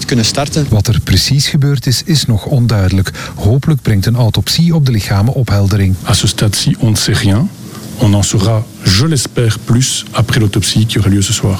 echt kunnen starten. Wat er precies gebeurd is nog onduidelijk. Hopelijk brengt een autopsie op de lichamen opheldering. À ce stade-ci, on ne sait rien. On en saura, je l'espère, plus après l'autopsie qui aura lieu ce soir.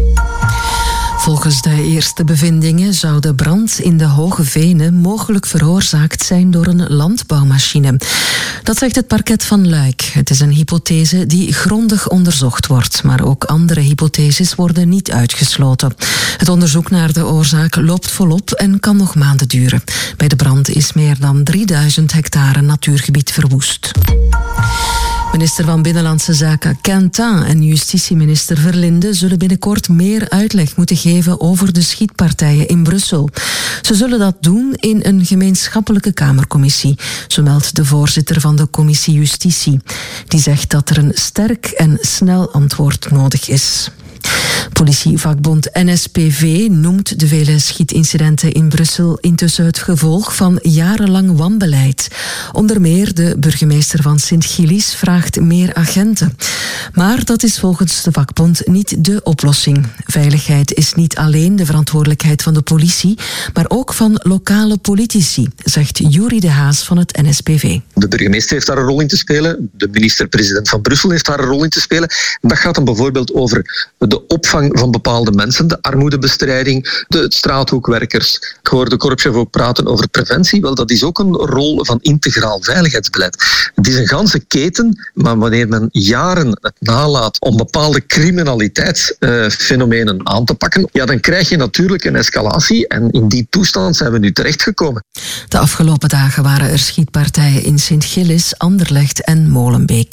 Volgens de eerste bevindingen zou de brand in de Hoge Venen mogelijk veroorzaakt zijn door een landbouwmachine. Dat zegt het parket van Luik. Het is een hypothese die grondig onderzocht wordt, maar ook andere hypotheses worden niet uitgesloten. Het onderzoek naar de oorzaak loopt volop en kan nog maanden duren. Bij de brand is meer dan 3000 hectare natuurgebied verwoest. Minister van Binnenlandse Zaken Quentin en justitieminister Verlinde zullen binnenkort meer uitleg moeten geven over de schietpartijen in Brussel. Ze zullen dat doen in een gemeenschappelijke kamercommissie, zo meldt de voorzitter van de commissie Justitie. Die zegt dat er een sterk en snel antwoord nodig is. Politievakbond NSPV noemt de vele schietincidenten in Brussel intussen het gevolg van jarenlang wanbeleid. Onder meer de burgemeester van Sint-Gillis vraagt meer agenten. Maar dat is volgens de vakbond niet de oplossing. Veiligheid is niet alleen de verantwoordelijkheid van de politie, maar ook van lokale politici, zegt Juri de Haas van het NSPV. De burgemeester heeft daar een rol in te spelen. De minister-president van Brussel heeft daar een rol in te spelen. Dat gaat dan bijvoorbeeld over de opvang van bepaalde mensen, de armoedebestrijding, de straathoekwerkers. Ik hoor de korpschef ook praten over preventie. Wel, dat is ook een rol van integraal veiligheidsbeleid. Het is een ganse keten, maar wanneer men jaren het nalaat om bepaalde criminaliteitsfenomenen aan te pakken, ja, dan krijg je natuurlijk een escalatie en in die toestand zijn we nu terechtgekomen. De afgelopen dagen waren er schietpartijen in Sint-Gillis, Anderlecht en Molenbeek.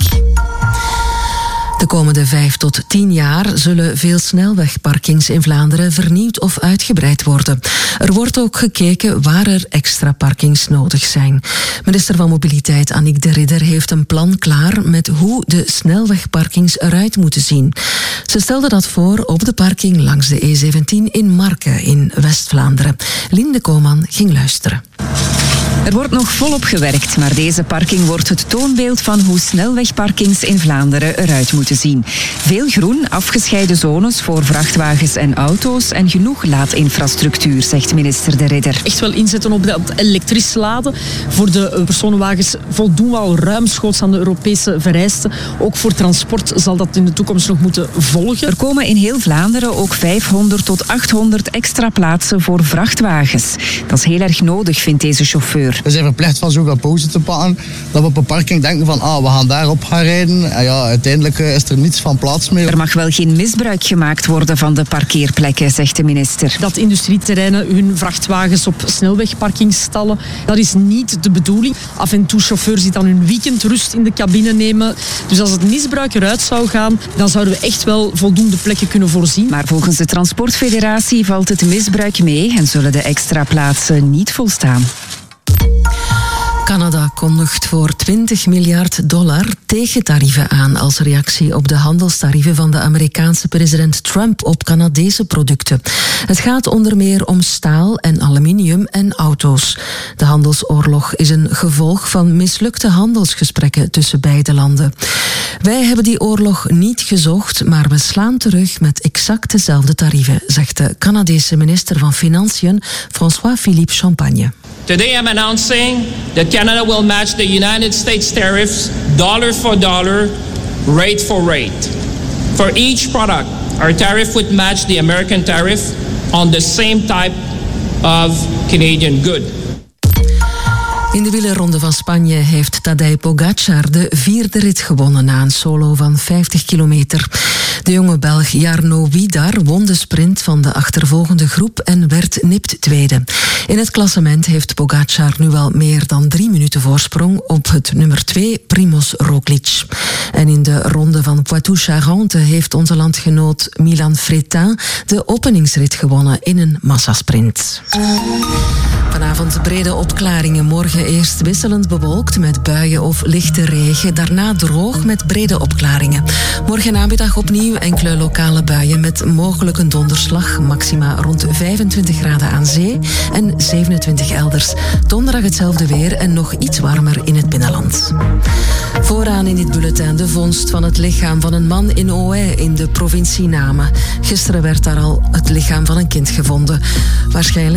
De komende 5 tot 10 jaar zullen veel snelwegparkings in Vlaanderen vernieuwd of uitgebreid worden. Er wordt ook gekeken waar er extra parkings nodig zijn. Minister van Mobiliteit Annick de Ridder heeft een plan klaar met hoe de snelwegparkings eruit moeten zien. Ze stelde dat voor op de parking langs de E17 in Marken in West-Vlaanderen. Linde Koman ging luisteren. Er wordt nog volop gewerkt, maar deze parking wordt het toonbeeld van hoe snelwegparkings in Vlaanderen eruit moeten zien. Veel groen, afgescheiden zones voor vrachtwagens en auto's en genoeg laadinfrastructuur, zegt minister De Ridder. Echt wel inzetten op dat elektrisch laden. Voor de personenwagens voldoen we al ruimschoots aan de Europese vereisten. Ook voor transport zal dat in de toekomst nog moeten volgen. Er komen in heel Vlaanderen ook 500 tot 800 extra plaatsen voor vrachtwagens. Dat is heel erg nodig, vindt deze chauffeur. We zijn verplicht van zoveel pauze te pakken dat we op een parking denken van we gaan daarop gaan rijden. En ja, uiteindelijk is er niets van plaats meer. Er mag wel geen misbruik gemaakt worden van de parkeerplekken, zegt de minister. Dat industrieterreinen hun vrachtwagens op snelwegparkings stallen, dat is niet de bedoeling. Af en toe chauffeurs die dan hun weekendrust in de cabine nemen. Dus als het misbruik eruit zou gaan, dan zouden we echt wel voldoende plekken kunnen voorzien. Maar volgens de Transportfederatie valt het misbruik mee en zullen de extra plaatsen niet volstaan. Canada kondigt voor $20 miljard tegentarieven aan als reactie op de handelstarieven van de Amerikaanse president Trump op Canadese producten. Het gaat onder meer om staal en aluminium en auto's. De handelsoorlog is een gevolg van mislukte handelsgesprekken tussen beide landen. Wij hebben die oorlog niet gezocht, maar we slaan terug met exact dezelfde tarieven, zegt de Canadese minister van Financiën, François-Philippe Champagne. Today I'm announcing that Canada will match the United States tariffs dollar for dollar, rate for rate. For each product, our tariff would match the American tariff on the same type of Canadian good. In de wielerronde van Spanje heeft Tadej Pogacar de 4e rit gewonnen na een solo van 50 kilometer. De jonge Belg Jarno Widar won de sprint van de achtervolgende groep en werd nipt tweede. In het klassement heeft Pogacar nu wel meer dan 3 minuten voorsprong op het nummer 2 Primož Roglič. En in de ronde van Poitou-Charentes heeft onze landgenoot Milan Fretin de openingsrit gewonnen in een massasprint. Vanavond brede opklaringen, morgen eerst wisselend bewolkt met buien of lichte regen, daarna droog met brede opklaringen. Morgen namiddag opnieuw enkele lokale buien met mogelijk een donderslag, maxima rond 25 graden aan zee en 27 elders. Donderdag hetzelfde weer en nog iets warmer in het binnenland. Vooraan in dit bulletin de vondst van het lichaam van een man in Ohain in de provincie Namen. Gisteren werd daar al het lichaam van een kind gevonden. Waarschijnlijk